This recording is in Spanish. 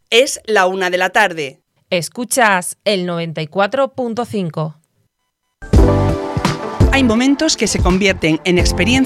Es la 1 p.m. Escuchas el 94.5. Hay momentos que se convierten en experiencias